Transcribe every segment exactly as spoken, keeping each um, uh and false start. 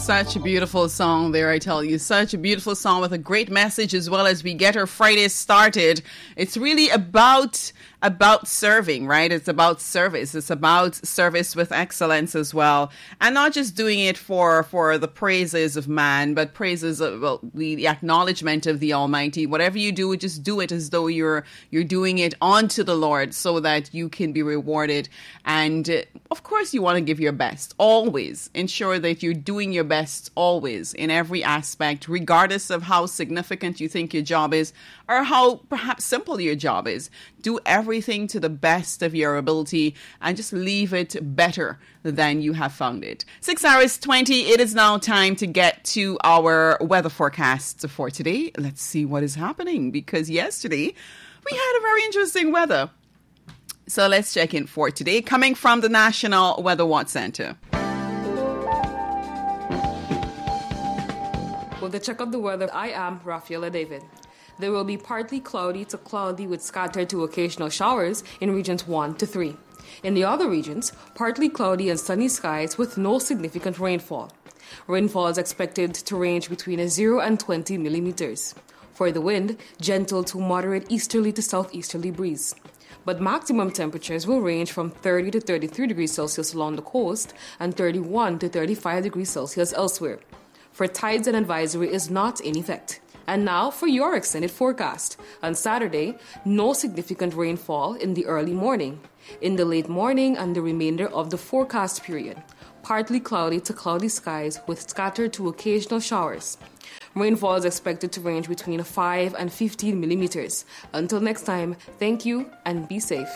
Such a beautiful song there, I tell you. Such a beautiful song with a great message as well as we get our Friday started. It's really about about serving, right? It's about service. It's about service with excellence as well. And not just doing it for, for the praises of man, but praises of well, the, the acknowledgement of the Almighty. Whatever you do, just do it as though you're you're doing it unto the Lord so that you can be rewarded. And uh, of course, you want to give your best. Always ensure that you're doing your best always in every aspect, regardless of how significant you think your job is or how perhaps simple your job is. Do everything to the best of your ability and just leave it better than you have found it. Six hours twenty. It is now time to get to our weather forecast for today. Let's see what is happening because yesterday we had a very interesting weather. So let's check in for today. Coming from the National Weather Watch Center. With the check of the weather, I am Rafaela David. There will be partly cloudy to cloudy with scattered to occasional showers in regions one to three. In the other regions, partly cloudy and sunny skies with no significant rainfall. Rainfall is expected to range between zero and twenty millimeters. For the wind, gentle to moderate easterly to southeasterly breeze. But maximum temperatures will range from thirty to thirty-three degrees Celsius along the coast and thirty-one to thirty-five degrees Celsius elsewhere. For tides, an advisory is not in effect. And now for your extended forecast. On Saturday, no significant rainfall in the early morning. In the late morning and the remainder of the forecast period, partly cloudy to cloudy skies with scattered to occasional showers. Rainfall is expected to range between five and fifteen millimeters. Until next time, thank you and be safe.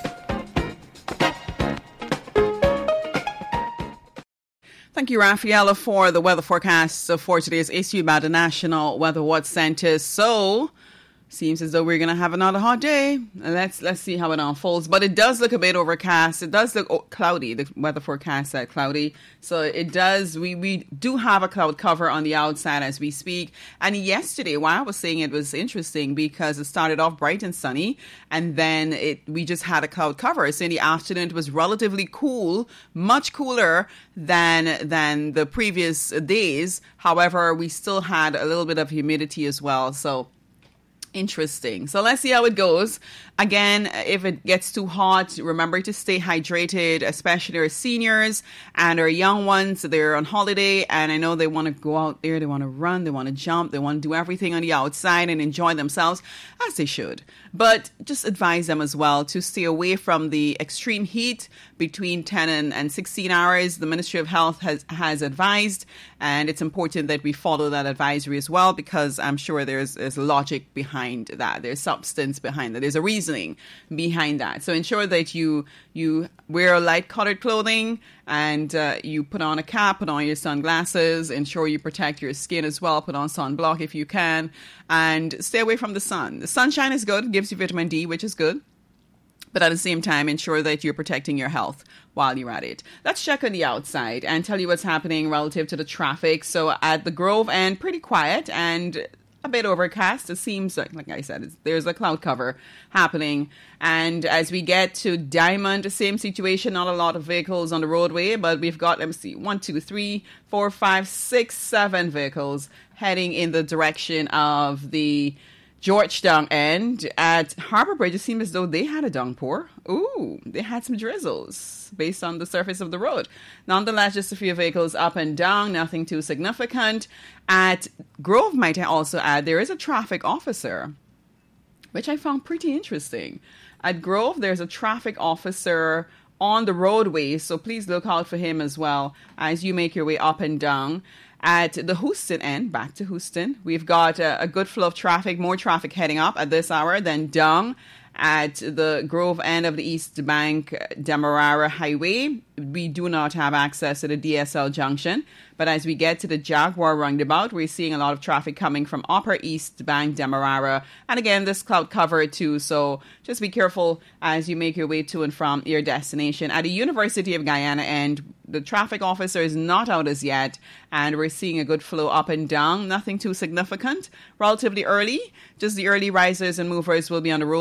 Thank you, Rafaela, for the weather forecast for today's issue by the National Weather Watch Center. So, seems as though we're going to have another hot day. Let's let's see how it unfolds. But it does look a bit overcast. It does look cloudy. The weather forecast said cloudy. So it does. We, we do have a cloud cover on the outside as we speak. And yesterday, why I was saying it was interesting because it started off bright and sunny. And then it we just had a cloud cover. So in the afternoon, it was relatively cool, much cooler than, than the previous days. However, we still had a little bit of humidity as well. So interesting. So let's see how it goes. Again, if it gets too hot, remember to stay hydrated, especially our seniors and our young ones. They're on holiday and I know they want to go out there. They want to run. They want to jump. They want to do everything on the outside and enjoy themselves as they should. But just advise them as well to stay away from the extreme heat between ten and sixteen hours. The Ministry of Health has, has advised, and it's important that we follow that advisory as well because I'm sure there's, there's logic behind that. There's substance behind that. There's a reasoning behind that. So ensure that you you wear light colored clothing and uh, you put on a cap, put on your sunglasses, ensure you protect your skin as well, put on sunblock if you can, and stay away from the sun. The sunshine is good, it gives you vitamin D, which is good. But at the same time, ensure that you're protecting your health while you're at it. Let's check on the outside and tell you what's happening relative to the traffic. So at the Grove end, pretty quiet and a bit overcast. It seems like, like I said, it's, there's a cloud cover happening. And as we get to Diamond, the same situation, not a lot of vehicles on the roadway, but we've got, let me see, one, two, three, four, five, six, seven vehicles heading in the direction of the Georgetown end. At Harbor Bridge, it seemed as though they had a downpour. Ooh, they had some drizzles based on the surface of the road. Nonetheless, just a few vehicles up and down, nothing too significant. At Grove, might I also add, there is a traffic officer, which I found pretty interesting. At Grove, there's a traffic officer on the roadway, so please look out for him as well as you make your way up and down. At the Houston end, back to Houston, we've got a, a good flow of traffic, more traffic heading up at this hour than down. At the Grove end of the East Bank Demerara Highway, we do not have access to the D S L junction. But as we get to the Jaguar roundabout, we're seeing a lot of traffic coming from Upper East Bank Demerara. And again, this cloud cover too. So just be careful as you make your way to and from your destination. At the University of Guyana end, the traffic officer is not out as yet. And we're seeing a good flow up and down. Nothing too significant. Relatively early. Just the early risers and movers will be on the roadway.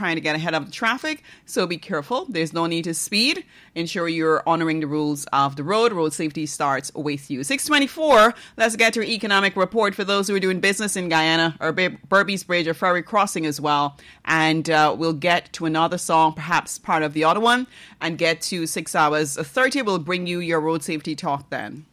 trying to get ahead of the traffic, so be careful. There's no need to speed. Ensure you're honoring the rules of the road. Road safety starts with you. six twenty-four, let's get to our economic report for those who are doing business in Guyana, or Berbice Bridge or Ferry Crossing as well. And uh, we'll get to another song, perhaps part of the other one, and get to six hours thirty. We'll bring you your road safety talk then.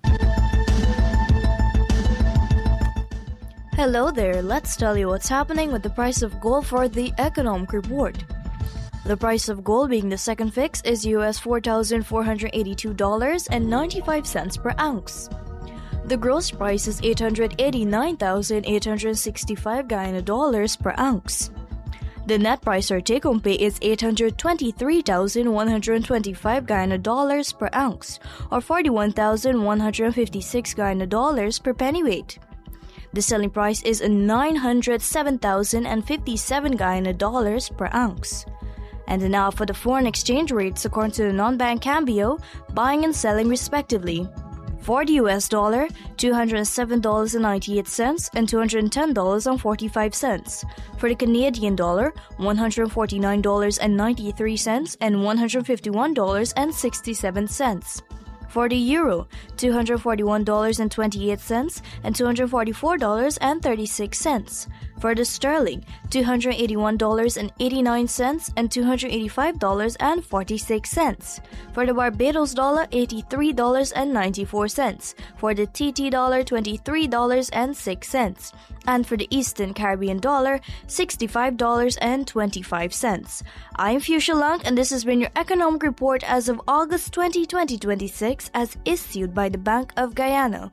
Hello there, let's tell you what's happening with the price of gold for the economic report. The price of gold being the second fix is U S four thousand four hundred eighty-two dollars and ninety-five cents per ounce. The gross price is eight hundred eighty-nine thousand eight hundred sixty-five Guyana dollars per ounce. The net price or take-home pay is eight hundred twenty-three thousand one hundred twenty-five Guyana dollars per ounce, or forty-one thousand one hundred fifty-six Guyana dollars per pennyweight. The selling price is nine hundred seven thousand fifty-seven Guyana dollars per ounce. And now for the foreign exchange rates according to the non-bank Cambio, buying and selling respectively. For the U S dollar, two hundred seven dollars and ninety-eight cents and two hundred ten dollars and forty-five cents. For the Canadian dollar, one hundred forty-nine dollars and ninety-three cents and one hundred fifty-one dollars and sixty-seven cents. For the euro, two hundred forty-one dollars and twenty-eight cents and two hundred forty-four dollars and thirty-six cents. For the sterling, two hundred eighty-one dollars and eighty-nine cents and two hundred eighty-five dollars and forty-six cents. For the Barbados dollar, eighty-three dollars and ninety-four cents. For the T T dollar, twenty-three dollars and six cents. And for the Eastern Caribbean dollar, sixty-five dollars and twenty-five cents. I'm Fuchsia Lang, and this has been your economic report as of August twentieth, twenty twenty-six, as issued by the Bank of Guyana.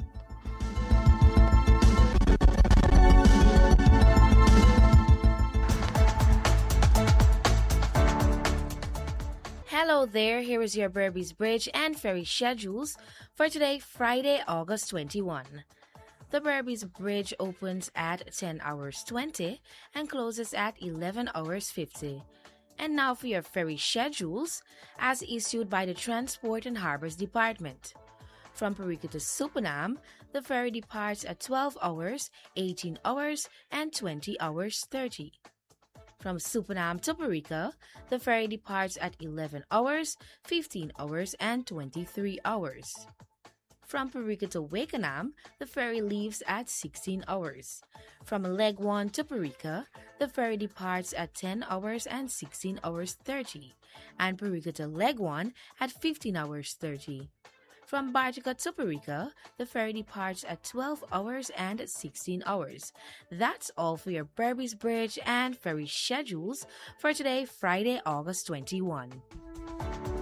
Hello there, here is your Berbice Bridge and ferry schedules for today, Friday, August twenty-first. The Berbice Bridge opens at ten hours twenty and closes at eleven hours fifty. And now for your ferry schedules as issued by the Transport and Harbors Department. From Perico to Supanam, the ferry departs at twelve hours, eighteen hours, and twenty hours thirty. From Supanam to Perico, the ferry departs at eleven hours, fifteen hours, and twenty-three hours. From Perico to Wakenham, the ferry leaves at sixteen hours. From Leg one to Perico, the ferry departs at ten hours and sixteen hours thirty, and Perico to Leg one at fifteen hours thirty. From Bartica to Perico, the ferry departs at twelve hours and sixteen hours. That's all for your Berbice Bridge and ferry schedules for today, Friday, August twenty-first.